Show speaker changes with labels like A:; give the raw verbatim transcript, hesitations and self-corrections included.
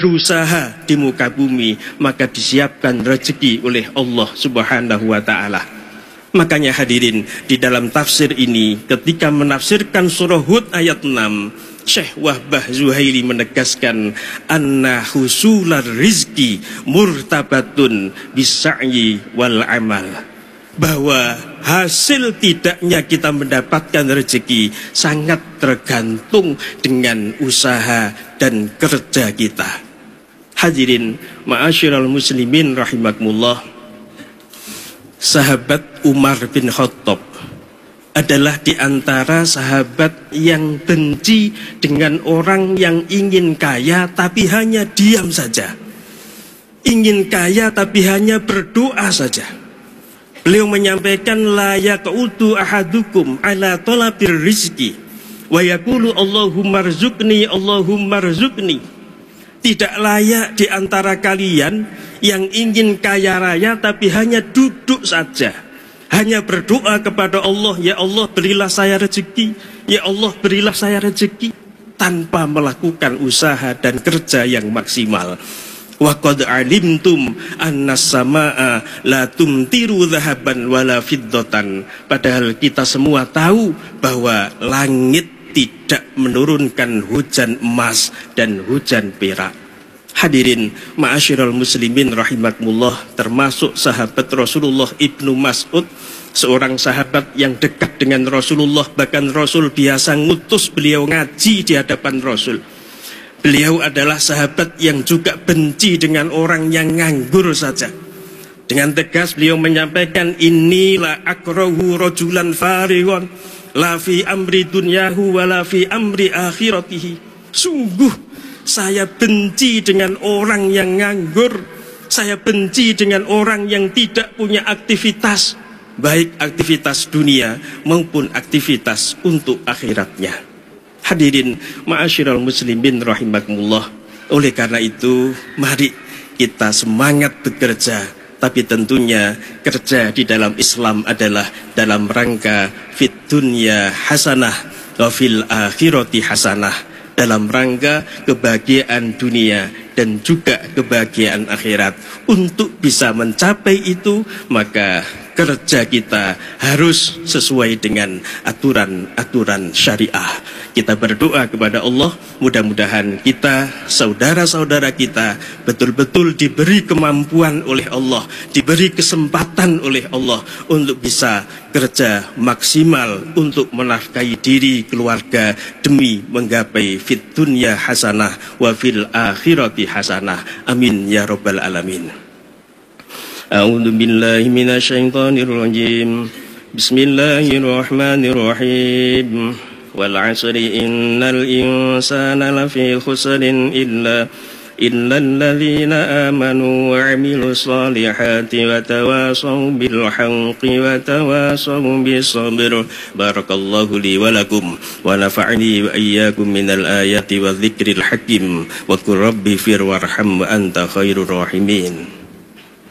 A: berusaha di muka bumi, maka disiapkan rezeki oleh Allah Subhanahu wa ta'ala. Makanya hadirin, di dalam tafsir ini ketika menafsirkan surah Hud ayat enam, Syekh Wahbah Zuhaili menegaskan anna husular rizki murtabatun bisa'yi wal amal, bahwa hasil tidaknya kita mendapatkan rezeki sangat tergantung dengan usaha dan kerja kita. Hadirin ma'asyiral muslimin rahimakumullah, sahabat Umar bin Khattab adalah di antara sahabat yang benci dengan orang yang ingin kaya tapi hanya diam saja, ingin kaya tapi hanya berdoa saja. Beliau menyampaikan la yaqutu ahadukum ala talabir rizki wa yaqulu Allahumma rzuqni Allahumma rzuqni. Tidak layak di antara kalian yang ingin kaya raya tapi hanya duduk saja, hanya berdoa kepada Allah, ya Allah berilah saya rezeki, ya Allah berilah saya rezeki, tanpa melakukan usaha dan kerja yang maksimal. Wa qad alimtum annas samaa la tumtiru dhahaban wala fiddatan. Padahal kita semua tahu bahwa langit tidak menurunkan hujan emas dan hujan perak. Hadirin ma'asyiral muslimin rahimakumullah, termasuk sahabat Rasulullah Ibnu Mas'ud, seorang sahabat yang dekat dengan Rasulullah, bahkan Rasul biasa ngutus beliau ngaji di hadapan Rasul. Beliau adalah sahabat yang juga benci dengan orang yang nganggur saja. Dengan tegas beliau menyampaikan, inilah akrahu rajulan farigon la fi amri dunyahu wa la fi amri akhiratihi. Sungguh saya benci dengan orang yang nganggur, saya benci dengan orang yang tidak punya aktivitas, baik aktivitas dunia maupun aktivitas untuk akhiratnya. Hadirin ma'asyiral muslimin rahimakumullah, oleh karena itu mari kita semangat bekerja, tapi tentunya kerja di dalam Islam adalah dalam rangka fit dunya hasanah wa fil akhirati hasanah, dalam rangka kebahagiaan dunia dan juga kebahagiaan akhirat. Untuk bisa mencapai itu, maka kerja kita harus sesuai dengan aturan-aturan syariah. Kita berdoa kepada Allah, mudah-mudahan kita, saudara-saudara kita, betul-betul diberi kemampuan oleh Allah, diberi kesempatan oleh Allah untuk bisa kerja maksimal untuk menafkahi diri, keluarga, demi menggapai fit dunya hasanah wa fil akhirati hasanah. Amin ya rabbal alamin. A'udzu billahi minasyaitonir rajim. Bismillahirrahmanirrahim. Wal 'asri innal insana lafi khusrin illa illa alladzina amanu wa 'amilus solihati wa tawasaw bil haqqi wa tawasaw bis sabr. Barakallahu li wa lakum wa nafa'ani wa iyyakum minal ayati wa dzikril hakim wa qur rabbi fir warham wa anta khairur rahimin.